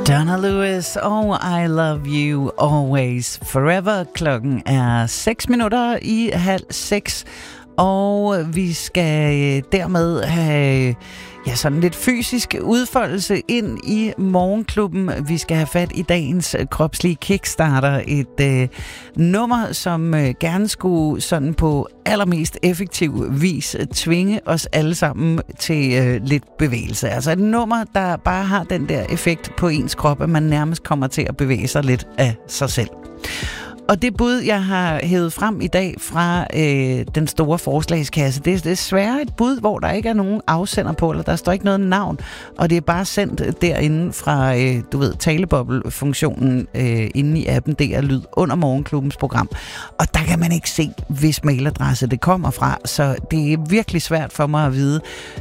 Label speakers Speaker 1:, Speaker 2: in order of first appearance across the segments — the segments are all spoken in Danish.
Speaker 1: Donna Lewis og I Love You Always Forever. Klokken er 6:05, og vi skal dermed have sådan lidt fysisk udfoldelse ind i morgenklubben. Vi skal have fat i dagens kropslige kickstarter. Et nummer, som gerne skulle sådan på allermest effektiv vis tvinge os alle sammen til lidt bevægelse. Altså et nummer, der bare har den der effekt på ens krop, at man nærmest kommer til at bevæge sig lidt af sig selv. Og det bud, jeg har hævet frem i dag fra den store forslagskasse, det er desværre et bud, hvor der ikke er nogen afsender på, eller der står ikke noget navn, og det er bare sendt derinde fra, taleboble-funktionen inde i appen DR Lyd under morgenklubbens program. Og der kan man ikke se, hvis mailadresse det kommer fra, så det er virkelig svært for mig at vide,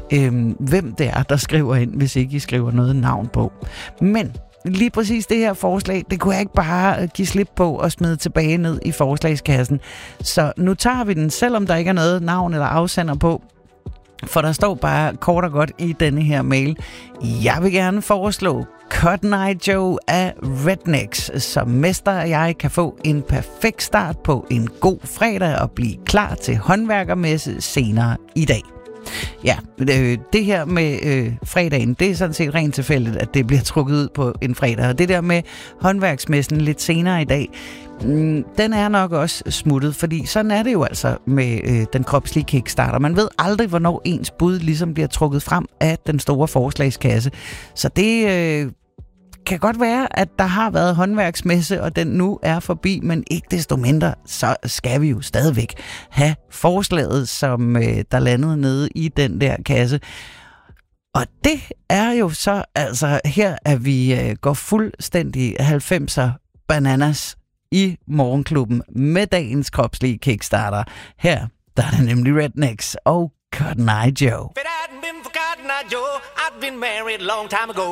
Speaker 1: hvem det er, der skriver ind, hvis ikke I skriver noget navn på. Men lige præcis det her forslag, det kunne jeg ikke bare give slip på og smide tilbage ned i forslagskassen. Så nu tager vi den, selvom der ikke er noget navn eller afsender på. For der står bare kort og godt i denne her mail: jeg vil gerne foreslå Cotton Eye Joe af Rednecks, så mester og jeg kan få en perfekt start på en god fredag og blive klar til håndværkermesse senere i dag. Ja, det her med fredagen, det er sådan set rent tilfældigt, at det bliver trukket ud på en fredag. Og det der med håndværksmessen lidt senere i dag, den er nok også smuttet, fordi sådan er det jo altså med den kropslige kickstarter. Man ved aldrig, hvornår ens bud ligesom bliver trukket frem af den store forslagskasse. Så det kan godt være, at der har været håndværksmesse, og den nu er forbi, men ikke desto mindre, så skal vi jo stadigvæk have forslaget, som der landede nede i den der kasse. Og det er jo så, altså her, at vi går fuldstændig 90'er bananas i morgenklubben med dagens kropslige kickstarter. Her, der er det nemlig Rednecks og Cotton Eye Joe.
Speaker 2: If it hadn't been for Cotton Eye Joe, I'd been married a long time ago.